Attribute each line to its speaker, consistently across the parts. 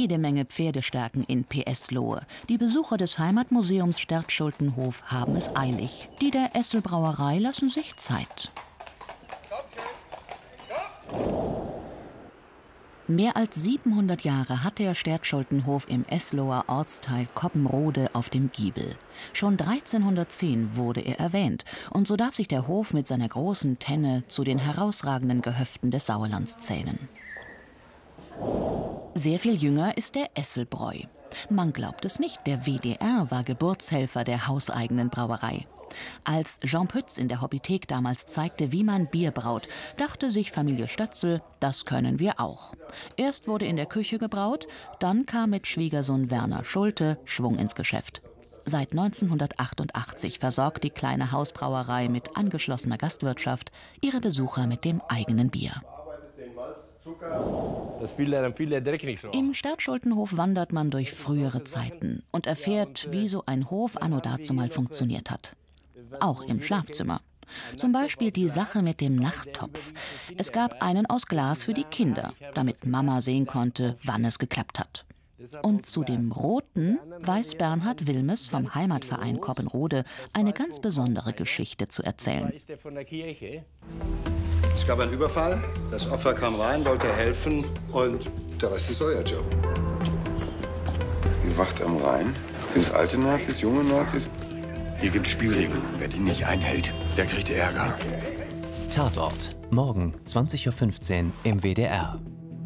Speaker 1: jede Menge Pferdestärken in PS-Lohe. Die Besucher des Heimatmuseums Stertschultenhof haben es eilig. Die der Essel-Brauerei lassen sich Zeit. Mehr als 700 Jahre hat der Stertschultenhof im Esloher Ortsteil Coppenrode auf dem Giebel. Schon 1310 wurde er erwähnt und so darf sich der Hof mit seiner großen Tenne zu den herausragenden Gehöften des Sauerlands zählen. Sehr viel jünger ist der Esselbräu. Man glaubt es nicht, der WDR war Geburtshelfer der hauseigenen Brauerei. Als Jean Pütz in der Hobbythek damals zeigte, wie man Bier braut, dachte sich Familie Stötzel, das können wir auch. Erst wurde in der Küche gebraut, dann kam mit Schwiegersohn Werner Schulte Schwung ins Geschäft. Seit 1988 versorgt die kleine Hausbrauerei mit angeschlossener Gastwirtschaft ihre Besucher mit dem eigenen Bier. Im Stertschultenhof wandert man durch frühere Zeiten und erfährt, wie so ein Hof anno dazumal funktioniert hat. Auch im Schlafzimmer. Zum Beispiel die Sache mit dem Nachttopf. Es gab einen aus Glas für die Kinder, damit Mama sehen konnte, wann es geklappt hat. Und zu dem Roten weiß Bernhard Wilmes vom Heimatverein Coppenrode eine ganz besondere Geschichte zu erzählen.
Speaker 2: Es gab einen Überfall, das Opfer kam rein, wollte helfen und der Rest ist euer Job.
Speaker 3: Die Wacht am Rhein? Sind es alte Nazis, junge Nazis?
Speaker 4: Hier gibt Spielregeln. Wer die nicht einhält, der kriegt Ärger.
Speaker 5: Tatort. Morgen 20:15 Uhr im WDR.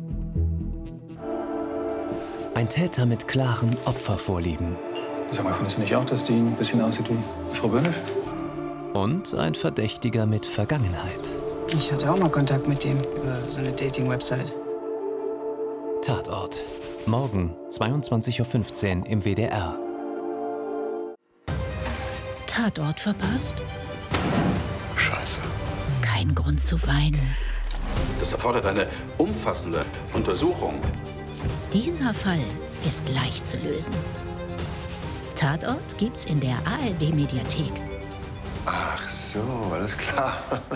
Speaker 5: Ein Täter mit klaren Opfervorlieben.
Speaker 6: Sag mal, findest du nicht auch, dass die ein bisschen aussieht wie Frau Böhnisch?
Speaker 5: Und ein Verdächtiger mit Vergangenheit.
Speaker 7: Ich hatte auch mal Kontakt mit dem über so eine Dating-Website.
Speaker 5: Tatort. Morgen 22:15 Uhr im WDR.
Speaker 8: Tatort verpasst?
Speaker 4: Scheiße.
Speaker 8: Kein Grund zu weinen.
Speaker 4: Das erfordert eine umfassende Untersuchung.
Speaker 8: Dieser Fall ist leicht zu lösen. Tatort gibt's in der ARD-Mediathek.
Speaker 3: Ach so, alles klar.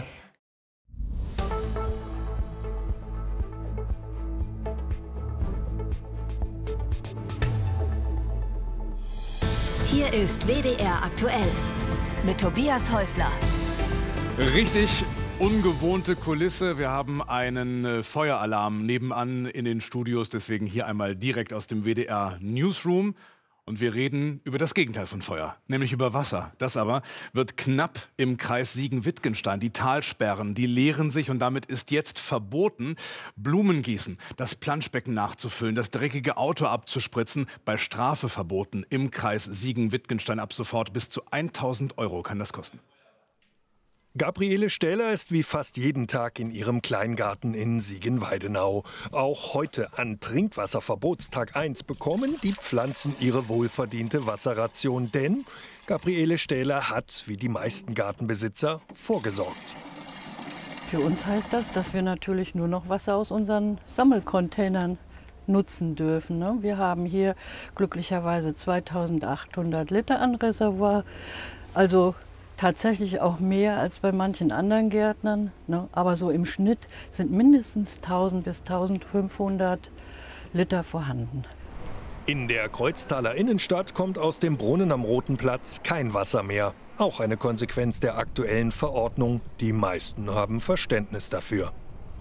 Speaker 9: Hier ist WDR aktuell mit Tobias Häusler.
Speaker 10: Richtig ungewohnte Kulisse. Wir haben einen Feueralarm nebenan in den Studios, deswegen hier einmal direkt aus dem WDR Newsroom. Und wir reden über das Gegenteil von Feuer, nämlich über Wasser. Das aber wird knapp im Kreis Siegen-Wittgenstein. Die Talsperren, die leeren sich und damit ist jetzt verboten, Blumengießen, das Planschbecken nachzufüllen, das dreckige Auto abzuspritzen. Bei Strafe verboten im Kreis Siegen-Wittgenstein ab sofort. Bis zu 1.000 € kann das kosten.
Speaker 11: Gabriele Stähler ist wie fast jeden Tag in ihrem Kleingarten in Siegen-Weidenau. Auch heute an Trinkwasserverbotstag 1 bekommen die Pflanzen ihre wohlverdiente Wasserration. Denn Gabriele Stähler hat, wie die meisten Gartenbesitzer, vorgesorgt.
Speaker 12: Für uns heißt das, dass wir natürlich nur noch Wasser aus unseren Sammelcontainern nutzen dürfen. Ne? Wir haben hier glücklicherweise 2800 Liter an Reservoir. Also tatsächlich auch mehr als bei manchen anderen Gärtnern, ne? Aber so im Schnitt sind mindestens 1000 bis 1500 Liter vorhanden.
Speaker 11: In der Kreuztaler Innenstadt kommt aus dem Brunnen am Roten Platz kein Wasser mehr. Auch eine Konsequenz der aktuellen Verordnung. Die meisten haben Verständnis dafür.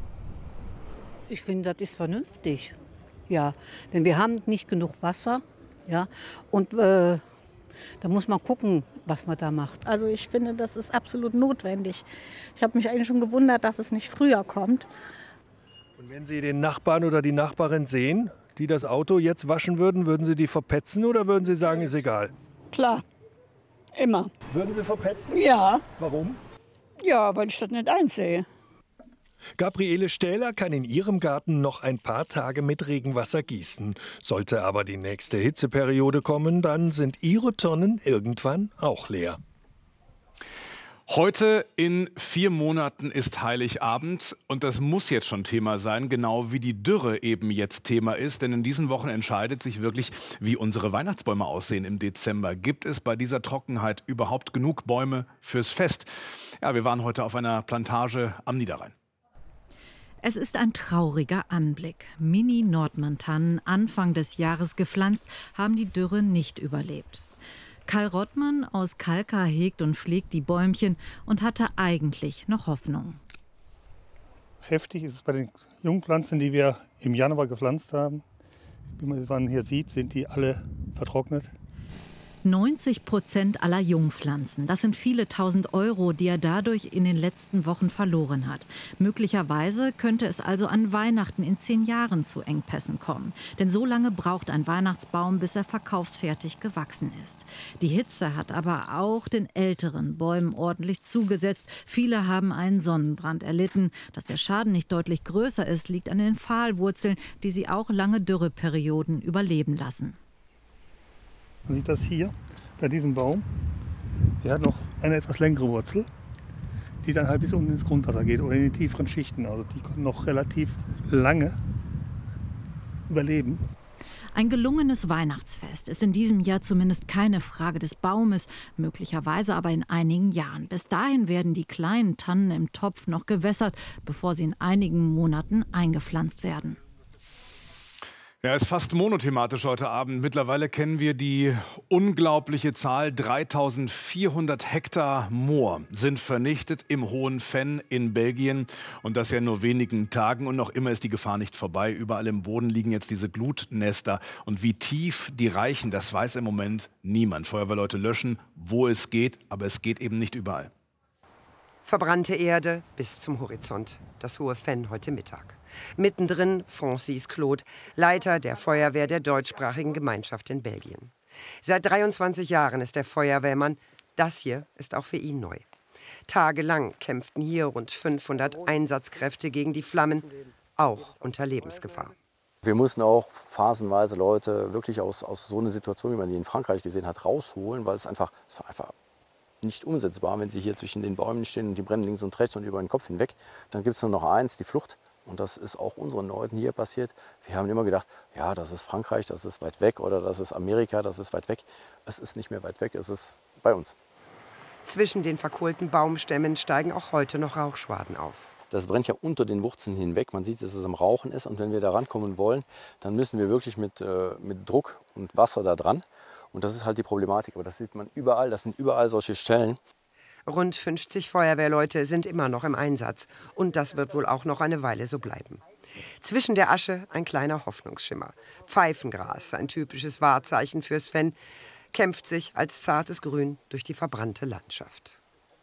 Speaker 13: Ich finde, das ist vernünftig. Ja, denn wir haben nicht genug Wasser. Ja, und da muss man gucken, was man da macht.
Speaker 14: Also ich finde, das ist absolut notwendig. Ich habe mich eigentlich schon gewundert, dass es nicht früher kommt.
Speaker 11: Und wenn Sie den Nachbarn oder die Nachbarin sehen, die das Auto jetzt waschen würden, würden Sie die verpetzen oder würden Sie sagen, ist egal?
Speaker 15: Klar, immer.
Speaker 11: Würden Sie verpetzen?
Speaker 15: Ja.
Speaker 11: Warum?
Speaker 15: Ja, weil ich das nicht einsehe.
Speaker 11: Gabriele Stähler kann in ihrem Garten noch ein paar Tage mit Regenwasser gießen. Sollte aber die nächste Hitzeperiode kommen, dann sind ihre Tonnen irgendwann auch leer.
Speaker 10: Heute in 4 Monaten ist Heiligabend und das muss jetzt schon Thema sein, genau wie die Dürre eben jetzt Thema ist. Denn in diesen Wochen entscheidet sich wirklich, wie unsere Weihnachtsbäume aussehen im Dezember. Gibt es bei dieser Trockenheit überhaupt genug Bäume fürs Fest? Ja, wir waren heute auf einer Plantage am Niederrhein.
Speaker 16: Es ist ein trauriger Anblick. Mini-Nordmann-Tannen, Anfang des Jahres gepflanzt, haben die Dürre nicht überlebt. Karl Rottmann aus Kalkar hegt und pflegt die Bäumchen und hatte eigentlich noch Hoffnung.
Speaker 17: Heftig ist es bei den Jungpflanzen, die wir im Januar gepflanzt haben. Wie man hier sieht, sind die alle vertrocknet.
Speaker 16: 90% aller Jungpflanzen. Das sind viele tausend Euro, die er dadurch in den letzten Wochen verloren hat. Möglicherweise könnte es also an Weihnachten in 10 Jahren zu Engpässen kommen. Denn so lange braucht ein Weihnachtsbaum, bis er verkaufsfertig gewachsen ist. Die Hitze hat aber auch den älteren Bäumen ordentlich zugesetzt. Viele haben einen Sonnenbrand erlitten. Dass der Schaden nicht deutlich größer ist, liegt an den Pfahlwurzeln, die sie auch lange Dürreperioden überleben lassen.
Speaker 17: Man sieht das hier bei diesem Baum. Der hat noch eine etwas längere Wurzel, die dann halt bis unten ins Grundwasser geht oder in die tieferen Schichten. Also die können noch relativ lange überleben.
Speaker 16: Ein gelungenes Weihnachtsfest ist in diesem Jahr zumindest keine Frage des Baumes, möglicherweise aber in einigen Jahren. Bis dahin werden die kleinen Tannen im Topf noch gewässert, bevor sie in einigen Monaten eingepflanzt werden.
Speaker 10: Ja, ist fast monothematisch heute Abend. Mittlerweile kennen wir die unglaubliche Zahl. 3400 Hektar Moor sind vernichtet im Hohen Venn in Belgien. Und das ja in nur wenigen Tagen. Und noch immer ist die Gefahr nicht vorbei. Überall im Boden liegen jetzt diese Glutnester. Und wie tief die reichen, das weiß im Moment niemand. Feuerwehrleute löschen, wo es geht. Aber es geht eben nicht überall.
Speaker 18: Verbrannte Erde bis zum Horizont. Das Hohe Venn heute Mittag. Mittendrin Francis Claude, Leiter der Feuerwehr der deutschsprachigen Gemeinschaft in Belgien. Seit 23 Jahren ist er Feuerwehrmann. Das hier ist auch für ihn neu. Tagelang kämpften hier rund 500 Einsatzkräfte gegen die Flammen, auch unter Lebensgefahr.
Speaker 19: Wir mussten auch phasenweise Leute wirklich aus so einer Situation, wie man die in Frankreich gesehen hat, rausholen, weil es war einfach nicht umsetzbar, wenn sie hier zwischen den Bäumen stehen und die brennen links und rechts und über den Kopf hinweg. Dann gibt es nur noch eins, die Flucht. Und das ist auch unseren Leuten hier passiert. Wir haben immer gedacht, ja, das ist Frankreich, das ist weit weg oder das ist Amerika, das ist weit weg. Es ist nicht mehr weit weg, es ist bei uns.
Speaker 18: Zwischen den verkohlten Baumstämmen steigen auch heute noch Rauchschwaden auf.
Speaker 19: Das brennt ja unter den Wurzeln hinweg. Man sieht, dass es am Rauchen ist. Und wenn wir da rankommen wollen, dann müssen wir wirklich mit Druck und Wasser da dran. Und das ist halt die Problematik. Aber das sieht man überall, das sind überall solche Stellen.
Speaker 18: Rund 50 Feuerwehrleute sind immer noch im Einsatz. Und das wird wohl auch noch eine Weile so bleiben. Zwischen der Asche ein kleiner Hoffnungsschimmer. Pfeifengras, ein typisches Wahrzeichen fürs Venn, kämpft sich als zartes Grün durch die verbrannte Landschaft.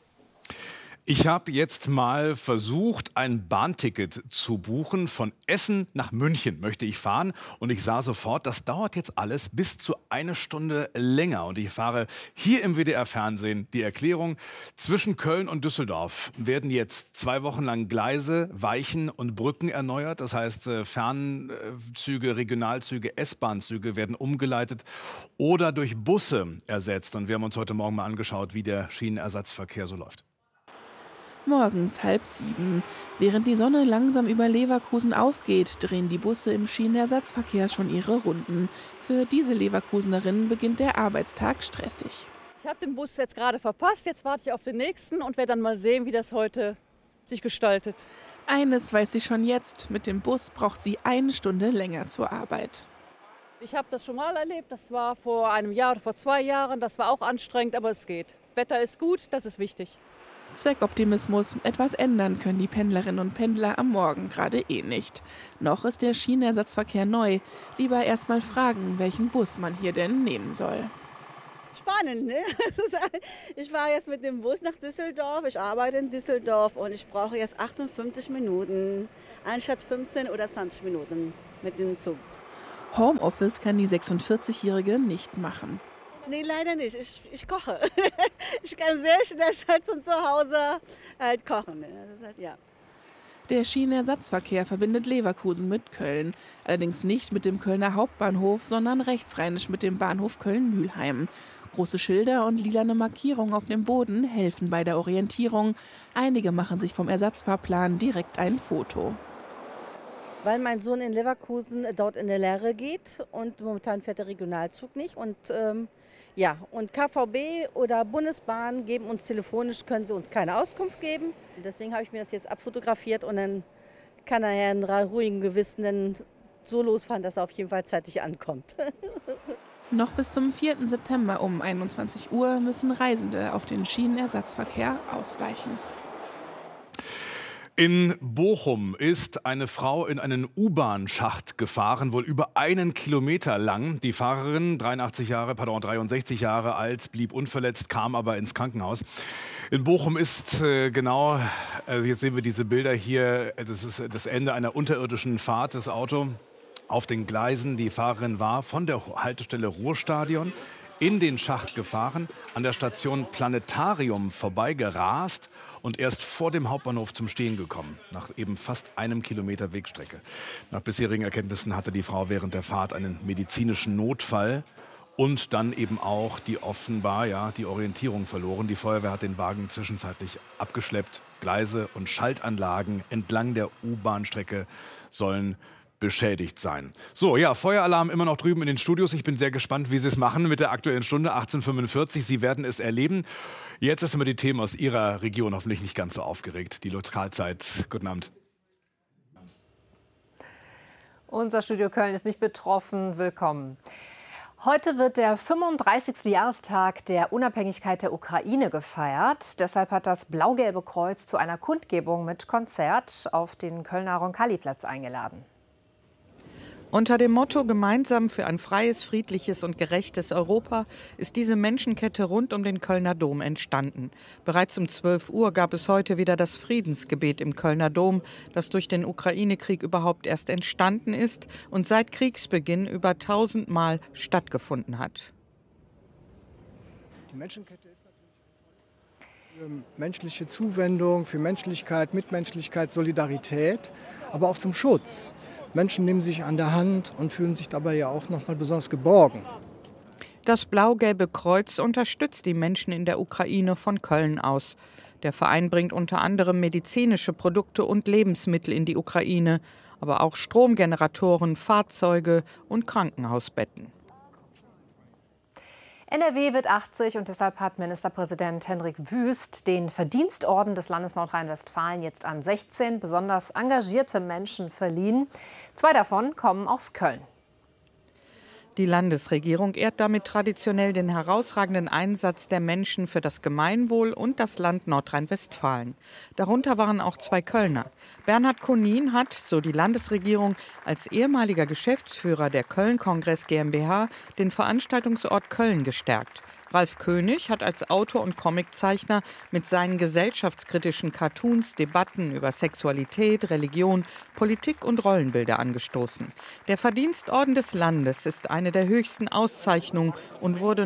Speaker 10: Ich habe jetzt mal versucht, ein Bahnticket zu buchen. Von Essen nach München möchte ich fahren. Und ich sah sofort, das dauert jetzt alles bis zu 1 Stunde länger. Und ich fahre hier im WDR-Fernsehen die Erklärung. Zwischen Köln und Düsseldorf werden jetzt 2 Wochen lang Gleise, Weichen und Brücken erneuert. Das heißt, Fernzüge, Regionalzüge, S-Bahn-Züge werden umgeleitet oder durch Busse ersetzt. Und wir haben uns heute Morgen mal angeschaut, wie der Schienenersatzverkehr so läuft.
Speaker 20: Morgens 6:30. Während die Sonne langsam über Leverkusen aufgeht, drehen die Busse im Schienenersatzverkehr schon ihre Runden. Für diese Leverkusenerinnen beginnt der Arbeitstag stressig.
Speaker 21: Ich habe den Bus jetzt gerade verpasst, jetzt warte ich auf den nächsten und werde dann mal sehen, wie das heute sich gestaltet.
Speaker 20: Eines weiß sie schon jetzt, mit dem Bus braucht sie 1 Stunde länger zur Arbeit.
Speaker 21: Ich habe das schon mal erlebt, das war vor einem Jahr oder vor 2 Jahren, das war auch anstrengend, aber es geht. Wetter ist gut, das ist wichtig.
Speaker 20: Zweckoptimismus, etwas ändern können die Pendlerinnen und Pendler am Morgen gerade nicht. Noch ist der Schienenersatzverkehr neu. Lieber erst mal fragen, welchen Bus man hier denn nehmen soll.
Speaker 22: Spannend, ne? Ich fahre jetzt mit dem Bus nach Düsseldorf, ich arbeite in Düsseldorf und ich brauche jetzt 58 Minuten, anstatt 15 oder 20 Minuten mit dem Zug.
Speaker 20: Homeoffice kann die 46-Jährige nicht machen.
Speaker 22: Nee, leider nicht. Ich koche. Ich kann sehr schnell von zu Hause halt kochen. Das ist halt, ja.
Speaker 20: Der Schienenersatzverkehr verbindet Leverkusen mit Köln. Allerdings nicht mit dem Kölner Hauptbahnhof, sondern rechtsrheinisch mit dem Bahnhof Köln-Mülheim. Große Schilder und lilane Markierungen auf dem Boden helfen bei der Orientierung. Einige machen sich vom Ersatzfahrplan direkt ein Foto.
Speaker 23: Weil mein Sohn in Leverkusen dort in der Lehre geht und momentan fährt der Regionalzug nicht. Und und KVB oder Bundesbahn geben uns telefonisch, können sie uns keine Auskunft geben. Deswegen habe ich mir das jetzt abfotografiert und dann kann er in ruhigem Gewissen dann so losfahren, dass er auf jeden Fall zeitig ankommt.
Speaker 20: Noch bis zum 4. September um 21 Uhr müssen Reisende auf den Schienenersatzverkehr ausweichen.
Speaker 10: In Bochum ist eine Frau in einen U-Bahn-Schacht gefahren, wohl über 1 Kilometer lang. Die Fahrerin, 63 Jahre alt, blieb unverletzt, kam aber ins Krankenhaus. In Bochum ist jetzt sehen wir diese Bilder hier, das ist das Ende einer unterirdischen Fahrt, das Auto auf den Gleisen. Die Fahrerin war von der Haltestelle Ruhrstadion in den Schacht gefahren, an der Station Planetarium vorbeigerast und erst vor dem Hauptbahnhof zum Stehen gekommen, nach eben fast 1 Kilometer Wegstrecke. Nach bisherigen Erkenntnissen hatte die Frau während der Fahrt einen medizinischen Notfall und dann eben auch die Orientierung verloren. Die Feuerwehr hat den Wagen zwischenzeitlich abgeschleppt. Gleise und Schaltanlagen entlang der U-Bahn-Strecke sollen beschädigt sein. So, ja, Feueralarm immer noch drüben in den Studios. Ich bin sehr gespannt, wie Sie es machen mit der Aktuellen Stunde 18:45. Sie werden es erleben. Jetzt ist immer die Themen aus Ihrer Region, hoffentlich nicht ganz so aufgeregt. Die Lokalzeit. Guten Abend.
Speaker 1: Unser Studio Köln ist nicht betroffen. Willkommen. Heute wird der 35. Jahrestag der Unabhängigkeit der Ukraine gefeiert. Deshalb hat das Blau-Gelbe Kreuz zu einer Kundgebung mit Konzert auf den Kölner Roncalli-Platz eingeladen.
Speaker 2: Unter dem Motto Gemeinsam für ein freies, friedliches und gerechtes Europa ist diese Menschenkette rund um den Kölner Dom entstanden. Bereits um 12 Uhr gab es heute wieder das Friedensgebet im Kölner Dom, das durch den Ukraine-Krieg überhaupt erst entstanden ist und seit Kriegsbeginn über 1000 Mal stattgefunden hat.
Speaker 6: Die Menschenkette ist natürlich für menschliche Zuwendung, für Menschlichkeit, Mitmenschlichkeit, Solidarität, aber auch zum Schutz. Menschen nehmen sich an der Hand und fühlen sich dabei ja auch noch mal besonders geborgen.
Speaker 2: Das Blau-Gelbe Kreuz unterstützt die Menschen in der Ukraine von Köln aus. Der Verein bringt unter anderem medizinische Produkte und Lebensmittel in die Ukraine, aber auch Stromgeneratoren, Fahrzeuge und Krankenhausbetten.
Speaker 1: NRW wird 80 und deshalb hat Ministerpräsident Hendrik Wüst den Verdienstorden des Landes Nordrhein-Westfalen jetzt an 16 besonders engagierte Menschen verliehen. 2 davon kommen aus Köln.
Speaker 2: Die Landesregierung ehrt damit traditionell den herausragenden Einsatz der Menschen für das Gemeinwohl und das Land Nordrhein-Westfalen. Darunter waren auch 2 Kölner. Bernhard Konin hat, so die Landesregierung, als ehemaliger Geschäftsführer der Köln-Kongress GmbH den Veranstaltungsort Köln gestärkt. Ralf König hat als Autor und Comiczeichner mit seinen gesellschaftskritischen Cartoons Debatten über Sexualität, Religion, Politik und Rollenbilder angestoßen. Der Verdienstorden des Landes ist eine der höchsten Auszeichnungen und wurde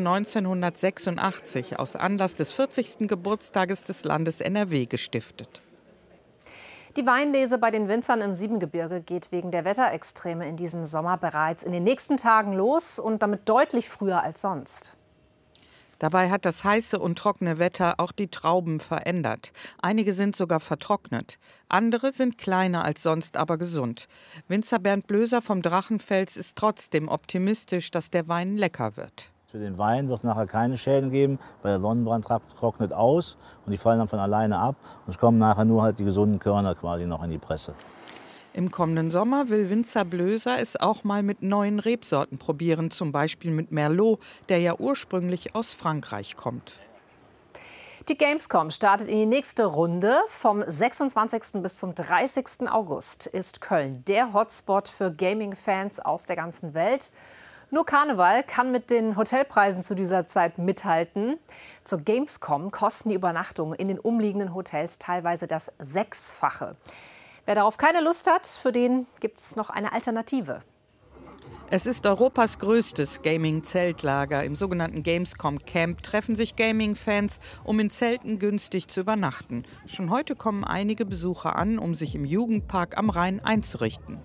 Speaker 2: 1986 aus Anlass des 40. Geburtstages des Landes NRW gestiftet.
Speaker 1: Die Weinlese bei den Winzern im Siebengebirge geht wegen der Wetterextreme in diesem Sommer bereits in den nächsten Tagen los und damit deutlich früher als sonst.
Speaker 2: Dabei hat das heiße und trockene Wetter auch die Trauben verändert. Einige sind sogar vertrocknet. Andere sind kleiner als sonst, aber gesund. Winzer Bernd Blöser vom Drachenfels ist trotzdem optimistisch, dass der Wein lecker wird.
Speaker 24: Für den Wein wird es nachher keine Schäden geben, weil der Sonnenbrand trocknet aus und die fallen dann von alleine ab. Und es kommen nachher nur halt die gesunden Körner quasi noch in die Presse.
Speaker 2: Im kommenden Sommer will Winzer Blöser es auch mal mit neuen Rebsorten probieren, zum Beispiel mit Merlot, der ja ursprünglich aus Frankreich kommt.
Speaker 1: Die Gamescom startet in die nächste Runde. Vom 26. bis zum 30. August ist Köln der Hotspot für Gaming-Fans aus der ganzen Welt. Nur Karneval kann mit den Hotelpreisen zu dieser Zeit mithalten. Zur Gamescom kosten die Übernachtungen in den umliegenden Hotels teilweise das 6-fache. Wer darauf keine Lust hat, für den gibt es noch eine Alternative.
Speaker 2: Es ist Europas größtes Gaming-Zeltlager. Im sogenannten Gamescom Camp treffen sich Gaming-Fans, um in Zelten günstig zu übernachten. Schon heute kommen einige Besucher an, um sich im Jugendpark am Rhein einzurichten.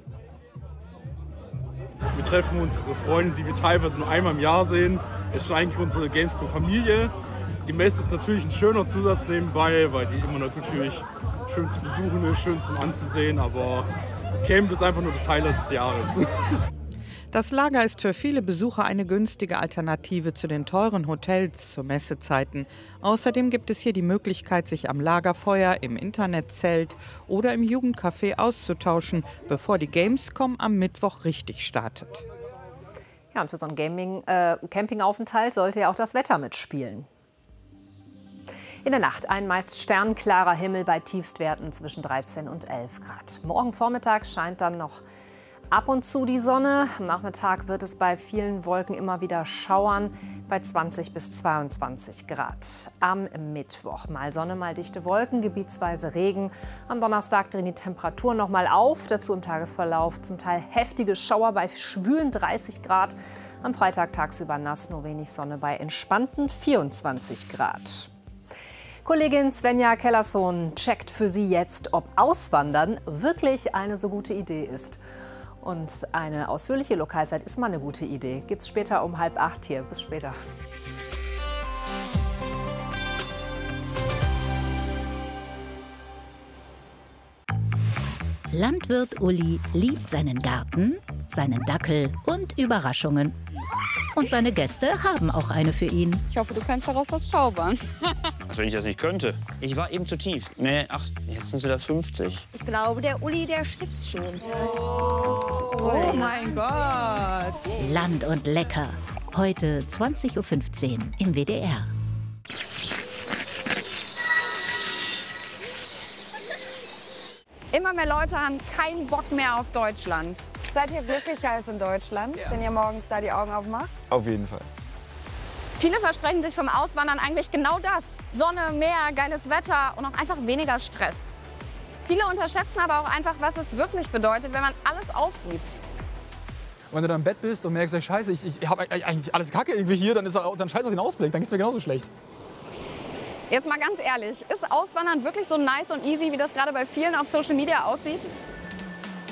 Speaker 25: Wir treffen unsere Freunde, die wir teilweise nur einmal im Jahr sehen. Es ist eigentlich unsere Gamescom-Familie. Die Messe ist natürlich ein schöner Zusatz nebenbei, weil die immer natürlich schön zu besuchen ist, schön zum Anzusehen. Aber Camp ist einfach nur das Highlight des Jahres.
Speaker 2: Das Lager ist für viele Besucher eine günstige Alternative zu den teuren Hotels zu Messezeiten. Außerdem gibt es hier die Möglichkeit, sich am Lagerfeuer, im Internetzelt oder im Jugendcafé auszutauschen, bevor die Gamescom am Mittwoch richtig startet.
Speaker 1: Ja, und für so einen Campingaufenthalt sollte ja auch das Wetter mitspielen. In der Nacht ein meist sternklarer Himmel bei Tiefstwerten zwischen 13 und 11 Grad. Morgen Vormittag scheint dann noch ab und zu die Sonne. Am Nachmittag wird es bei vielen Wolken immer wieder schauern bei 20 bis 22 Grad. Am Mittwoch mal Sonne, mal dichte Wolken, gebietsweise Regen. Am Donnerstag drehen die Temperaturen noch mal auf. Dazu im Tagesverlauf zum Teil heftige Schauer bei schwülen 30 Grad. Am Freitag tagsüber nass, nur wenig Sonne bei entspannten 24 Grad. Kollegin Svenja Kellersohn checkt für Sie jetzt, ob Auswandern wirklich eine so gute Idee ist. Und eine ausführliche Lokalzeit ist mal eine gute Idee. Gibt's später um 7:30 hier. Bis später.
Speaker 3: Landwirt Uli liebt seinen Garten, seinen Dackel und Überraschungen. Und seine Gäste haben auch eine für ihn.
Speaker 4: Ich hoffe, du kannst daraus was zaubern.
Speaker 5: Als wenn ich das nicht könnte. Ich war eben zu tief. Nee, ach, jetzt sind es wieder 50.
Speaker 7: Ich glaube, der Uli, der schwitzt schon.
Speaker 4: Oh mein Gott.
Speaker 3: Land und lecker. Heute 20:15 Uhr im WDR.
Speaker 4: Immer mehr Leute haben keinen Bock mehr auf Deutschland. Seid ihr glücklicher als in Deutschland, wenn ihr morgens da die Augen aufmacht?
Speaker 5: Auf jeden Fall.
Speaker 4: Viele versprechen sich vom Auswandern eigentlich genau das. Sonne, Meer, geiles Wetter und auch einfach weniger Stress. Viele unterschätzen aber auch einfach, was es wirklich bedeutet, wenn man alles aufgibt.
Speaker 8: Wenn du dann im Bett bist und merkst, scheiße, ich habe eigentlich alles Kacke irgendwie hier, dann scheiße auf den Ausblick, dann geht's mir genauso schlecht.
Speaker 4: Jetzt mal ganz ehrlich, ist Auswandern wirklich so nice und easy, wie das gerade bei vielen auf Social Media aussieht?